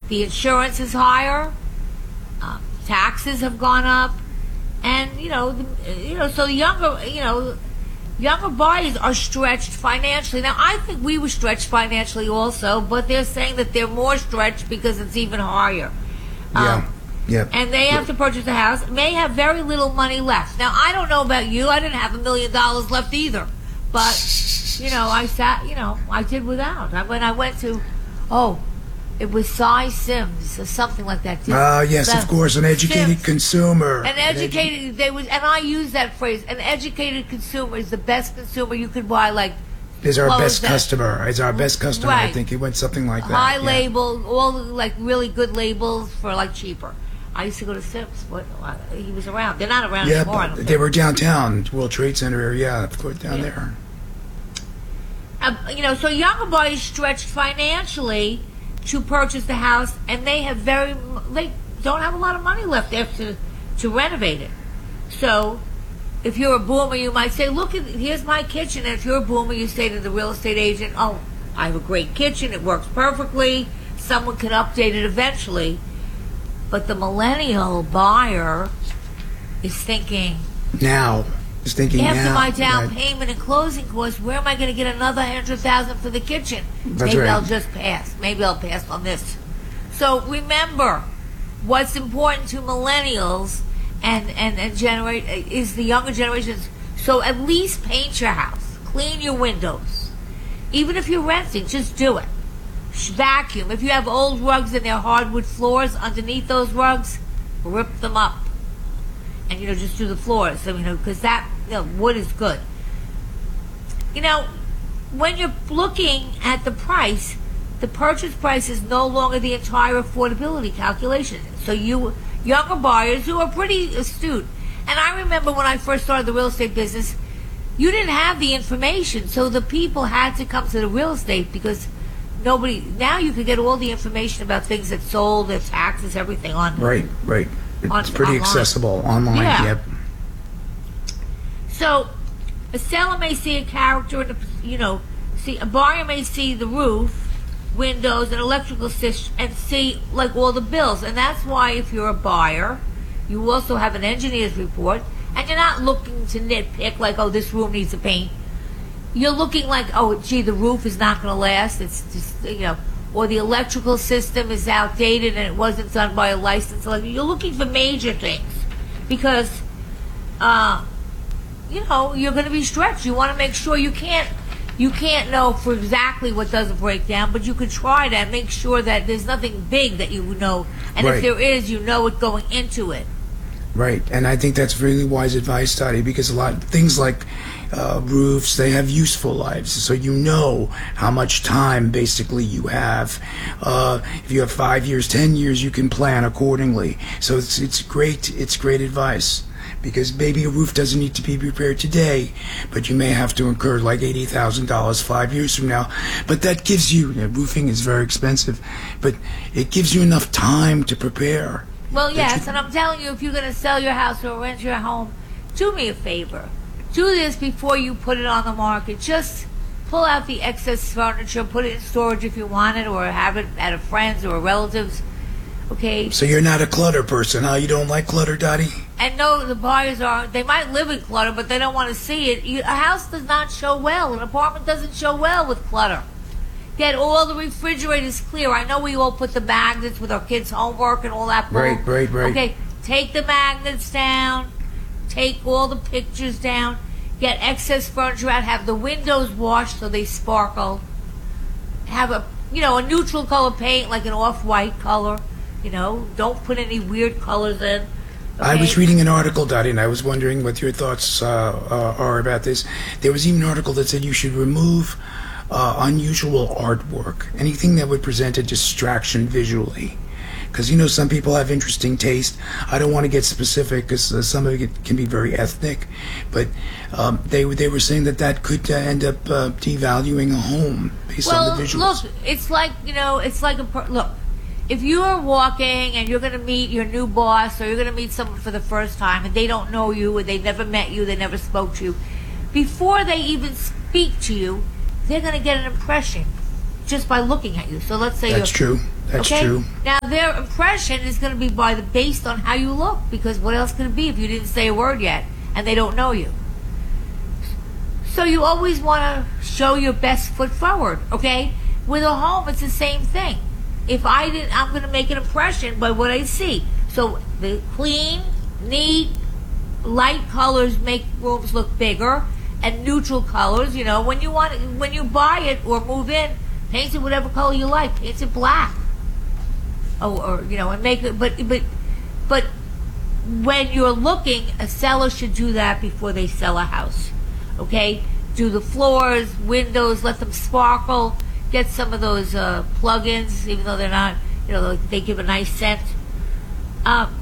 the insurance is higher, taxes have gone up, and so the younger buyers are stretched financially. Now, I think we were stretched financially also, but they're saying that they're more stretched because it's even higher. Yeah. And they have to purchase a house, may have very little money left. Now, I don't know about you. I didn't have $1 million left either. But, I did without. When I went to, it was Cy Sims or something like that. Yes, of course, an educated Sims. consumer. And I use that phrase, an educated consumer is the best consumer you could buy, like, is our best customer. Is our best customer. Right. I think it went something like that. High label, all the, like, really good labels for, like, cheaper. I used to go to Sims. He was around. They're not around anymore. But they were downtown, World Trade Center area. Of course, down there. So younger buyers stretched financially to purchase the house, and they don't have a lot of money left after to renovate it. So, if you're a boomer, you might say, "Look, here's my kitchen." And if you're a boomer, you say to the real estate agent, "Oh, I have a great kitchen. It works perfectly. Someone can update it eventually." But the millennial buyer is thinking now. After my down payment and closing costs, where am I going to get another $100,000 for the kitchen? Maybe I'll just pass. Maybe I'll pass on this. So remember, what's important to millennials and is the younger generations. So at least paint your house, clean your windows. Even if you're renting, just do it. Vacuum. If you have old rugs and they're hardwood floors, underneath those rugs, rip them up. And, just do the floors. Because wood is good. When you're looking at the price, the purchase price is no longer the entire affordability calculation. So younger buyers who are pretty astute. And I remember when I first started the real estate business, you didn't have the information. So the people had to come to the real estate because now you can get all the information about things that sold, their taxes, everything on. Right. It's pretty online. Accessible online. Yeah. Yep. So a seller may see a character, a buyer may see the roof, windows, and electrical system, and see like all the bills. And that's why if you're a buyer, you also have an engineer's report, and you're not looking to nitpick like, this room needs a paint. You're looking like, the roof is not going to last. It's just, or the electrical system is outdated and it wasn't done by a licensed electrician. You're looking for major things because, you're going to be stretched. You want to make sure you can't know for exactly what doesn't break down, but you could try to make sure that there's nothing big that you know, and if there is, you know it going into it. Right, and I think that's really wise advice, Dottie, because a lot of things like roofs, they have useful lives, so you know how much time basically you have. If you have 5 years, 10 years, you can plan accordingly. So it's great advice, because maybe a roof doesn't need to be repaired today, but you may have to incur like $80,000 5 years from now. But that gives you, roofing is very expensive, but it gives you enough time to prepare. Well, yes, and I'm telling you, if you're going to sell your house or rent your home, do me a favor. Do this before you put it on the market. Just pull out the excess furniture, put it in storage if you want it, or have it at a friend's or a relative's. Okay? So you're not a clutter person, huh? You don't like clutter, Dottie? And no, the buyers aren't. They might live in clutter, but they don't want to see it. A house does not show well. An apartment doesn't show well with clutter. Get all the refrigerators clear. I know we all put the magnets with our kids' homework and all that. Right. Okay, take the magnets down. Take all the pictures down. Get excess furniture out. Have the windows washed so they sparkle. Have a neutral color paint, like an off-white color. Don't put any weird colors in. Okay? I was reading an article, Dottie, and I was wondering what your thoughts are about this. There was even an article that said you should remove unusual artwork, anything that would present a distraction visually. Because, some people have interesting taste. I don't want to get specific because some of it can be very ethnic. But they were saying that could end up devaluing a home based on the visuals. Look, it's like, look, if you are walking and you're going to meet your new boss or you're going to meet someone for the first time and they don't know you or they never met you, they never spoke to you, before they even speak to you, they're going to get an impression just by looking at you. So let's say That's true. That's true. Now their impression is going to be based on how you look, because what else could it be if you didn't say a word yet and they don't know you? So you always want to show your best foot forward, okay? With a home, it's the same thing. If I didn't, I'm going to make an impression by what I see. So the clean, neat, light colors make rooms look bigger, and neutral colors. You know, when you buy it or move in, paint it whatever color you like. Paint it black. Or you know, and make it. But when you're looking, a seller should do that before they sell a house. Okay, do the floors, windows, let them sparkle. Get some of those plug-ins, even though they're not, you know, they give a nice scent. Now,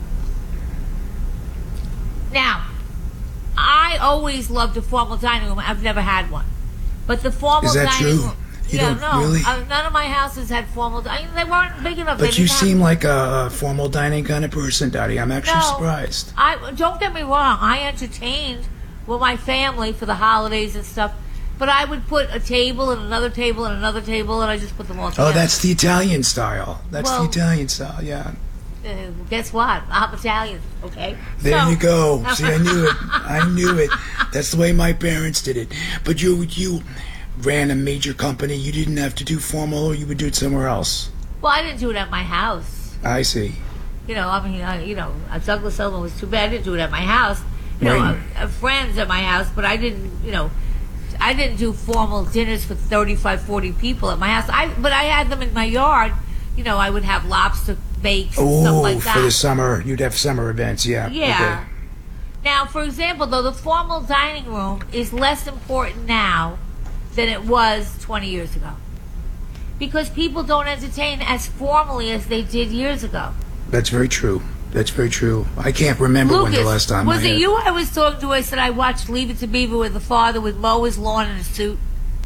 I always loved a formal dining room. I've never had one, but the formal dining room. You don't really? None of my houses had formal dining. They weren't big enough. But you seem like a formal dining kind of person, Dottie. I'm actually surprised. Don't get me wrong. I entertained with my family for the holidays and stuff. But I would put a table and another table and another table, and I just put them all together. Oh, that's the Italian style. That's the Italian style, yeah. Guess what? I'm Italian, okay? There you go. See, I knew it. I knew it. That's the way my parents did it. But you ran a major company. You didn't have to do formal, or you would do it somewhere else. Well, I didn't do it at my house. I see. You know, I mean, Douglas Elliman was too bad. I didn't do it at my house. You know, I have friends at my house, but I didn't, you know, I didn't do formal dinners for 35, 40 people at my house. But I had them in my yard. You know, I would have lobster bakes and stuff like that. For the summer, you'd have summer events, yeah. Yeah. Okay. Now, for example, though, the formal dining room is less important now than it was 20 years ago. Because people don't entertain as formally as they did years ago. That's very true. That's very true. I can't remember when the last time was it you I was talking to? I said I watched Leave It to Beaver with the father would mow his lawn in a suit.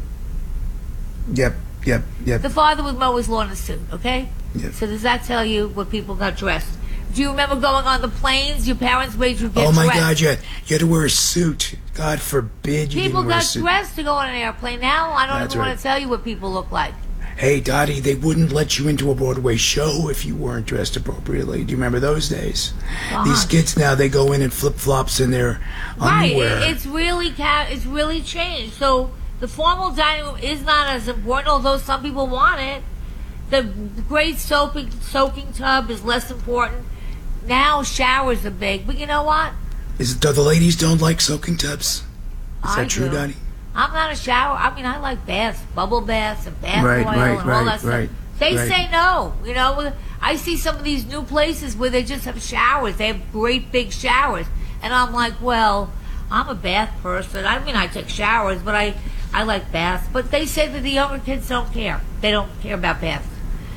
Yep. The father would mow his lawn in a suit, okay? Yep. So does that tell you what people got dressed? Do you remember going on the planes? Your parents made you get dressed. Oh my God, you had to wear a suit. God forbid you didn't wear a suit. People got dressed to go on an airplane. Now I don't even want to tell you what people look like. Hey, Dottie, they wouldn't let you into a Broadway show if you weren't dressed appropriately. Do you remember those days? God. These kids now, they go in flip-flops in their underwear. Right, it's really changed. So the formal dining room is not as important, although some people want it. The great soaking tub is less important. Now showers are big, but you know what? The ladies don't like soaking tubs? Is that true, Dottie? I'm not a shower. I mean, I like baths, bubble baths, and bath oil and all that stuff. They say no. You know, I see some of these new places where they just have showers. They have great big showers, and I'm like, well, I'm a bath person. I mean, I take showers, but I like baths. But they say that the younger kids don't care. They don't care about baths.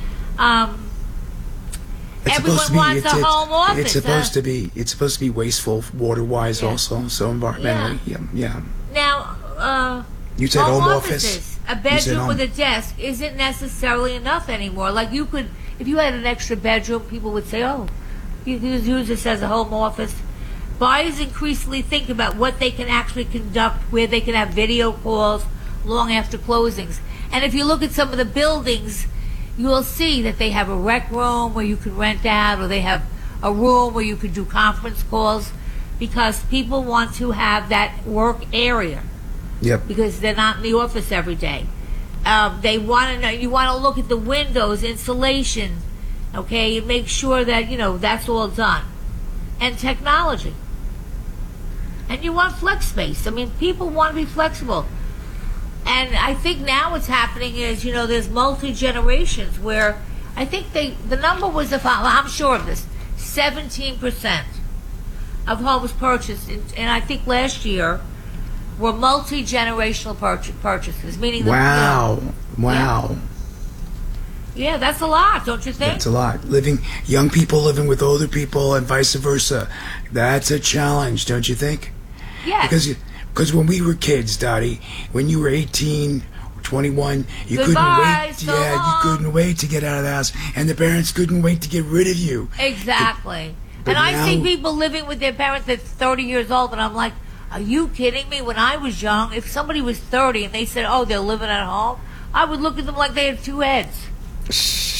Everyone wants a home office. It's supposed to be wasteful water-wise, also, so environmentally. Yeah. Now, you said home office. A bedroom with a desk isn't necessarily enough anymore. Like you could, if you had an extra bedroom, people would say, "Oh, use this as a home office." Buyers increasingly think about what they can actually conduct, where they can have video calls long after closings. And if you look at some of the buildings, you will see that they have a rec room where you could rent out, or they have a room where you could do conference calls, because people want to have that work area. Yep. Because they're not in the office every day. They want to know. You want to look at the windows, insulation, okay, and make sure that that's all done, and technology. And you want flex space. I mean, people want to be flexible. And I think now what's happening is, there's multi-generations where I think the number was, I'm sure of this, 17% of homes purchased, and I think last year, were multi-generational purchases, meaning that... Wow. Yeah, that's a lot, don't you think? That's a lot. Young people living with older people and vice versa. That's a challenge, don't you think? Yeah. Because when we were kids, Dottie, when you were 18, 21, you couldn't wait to get out of the house, and the parents couldn't wait to get rid of you. Exactly. And I see people living with their parents that's 30 years old, and I'm like, are you kidding me? When I was young, if somebody was 30 and they said, oh, they're living at home, I would look at them like they had two heads.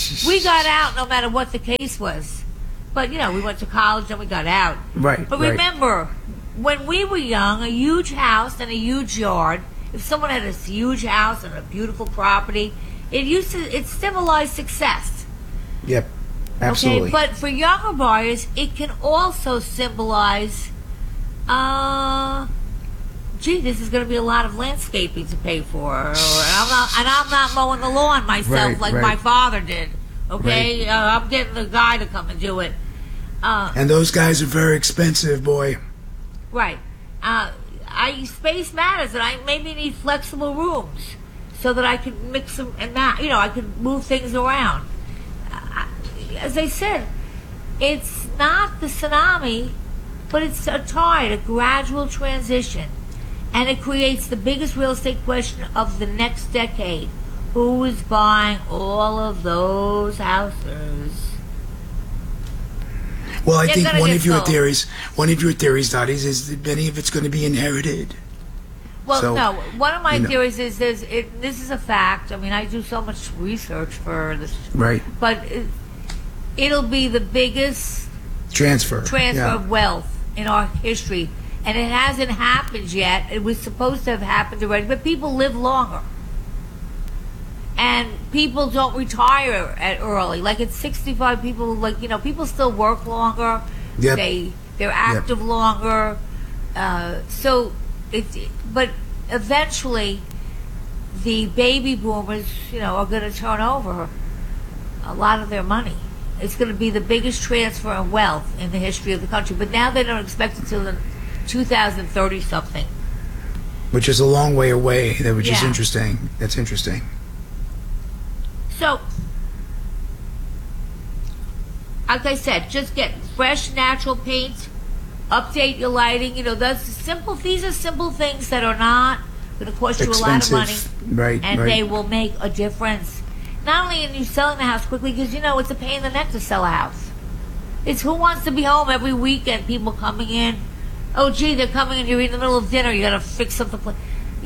We got out no matter what the case was. But, you know, we went to college and we got out. Right. But remember, when we were young, a huge house and a huge yard, if someone had a huge house and a beautiful property, it symbolized success. Yep. Absolutely. Okay, but for younger buyers, it can also symbolize, this is going to be a lot of landscaping to pay for, I'm not mowing the lawn myself my father did. Okay, I'm getting the guy to come and do it. And those guys are very expensive, boy. Right. Space matters, and I maybe need flexible rooms so that I can mix them and I can move things around. As I said, it's not the tsunami, but it's a tide, a gradual transition. And it creates the biggest real estate question of the next decade. Who is buying all of those houses? Well, I think one of your theories, Dottie, is that many of it's going to be inherited. Well, no. One of my theories is this is a fact. I mean, I do so much research for this. Right. But it'll be the biggest transfer of wealth in our history. And it hasn't happened yet. It was supposed to have happened already. But people live longer. And people don't retire early. Like at 65, people still work longer. Yep. They're active longer. But eventually, the baby boomers, are going to turn over a lot of their money. It's going to be the biggest transfer of wealth in the history of the country. But now they don't expect it till 2030 something. Which is a long way away. Which is interesting. That's interesting. So, like I said, just get fresh, natural paint, update your lighting. These are simple things that are not going to cost you a lot of money. Right, and they will make a difference. Not only in you selling the house quickly, because, it's a pain in the neck to sell a house. It's who wants to be home every weekend, people coming in. Oh, gee, they're coming in, you're in the middle of dinner, you got to fix up the place.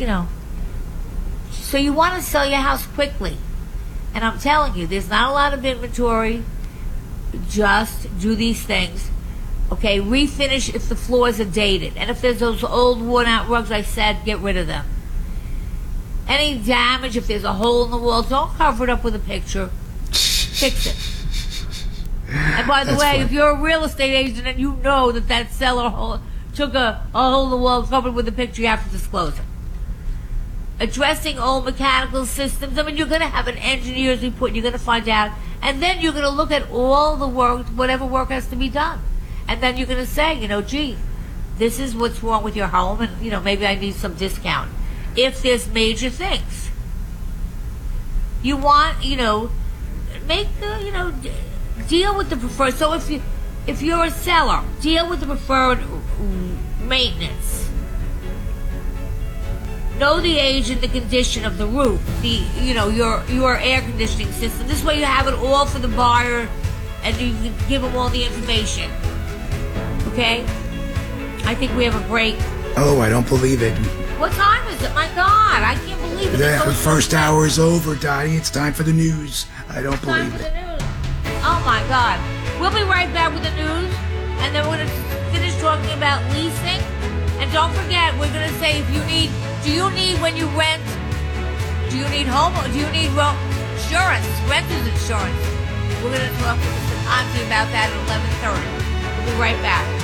So you want to sell your house quickly. And I'm telling you, there's not a lot of inventory. Just do these things. Okay, refinish if the floors are dated. And if there's those old worn-out rugs I said, get rid of them. Any damage, if there's a hole in the wall, don't cover it up with a picture. Fix it. And by the way, if you're a real estate agent and you know that seller took a hole in the wall covered with a picture, you have to disclose it. Addressing old mechanical systems. I mean, you're going to have an engineer's report. You're going to find out. And then you're going to look at all the work, whatever work has to be done. And then you're going to say, gee, this is what's wrong with your home. And, maybe I need some discount. If there's major things. You want, make the, deal with the preferred. So if you're a seller, deal with the preferred maintenance. Know the age and the condition of the roof, your air conditioning system. This way you have it all for the buyer and you can give them all the information. Okay? I think we have a break. Oh, I don't believe it. What time is it? My God, I can't believe it. The first hour is over, Dottie. It's time for the news. I don't believe it. The news. Oh my God. We'll be right back with the news, and then we're going to finish talking about leasing. And don't forget, we're going to say do you need when you rent, do you need insurance, renter's insurance? We're going to talk to about that at 11:30. We'll be right back.